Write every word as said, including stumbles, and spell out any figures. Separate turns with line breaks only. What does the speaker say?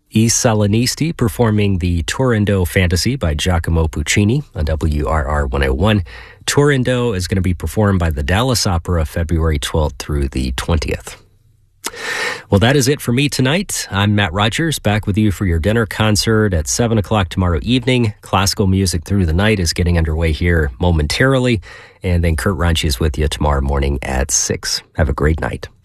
I Salinisti performing the Turandot Fantasy by Giacomo Puccini on W R R one oh one. Turandot is going to be performed by the Dallas Opera February twelfth through the twentieth. Well, that is it for me tonight. I'm Matt Rogers, back with you for your dinner concert at seven o'clock tomorrow evening. Classical Music Through the Night is getting underway here momentarily, and then Kurt Ranchi is with you tomorrow morning at six. Have a great night.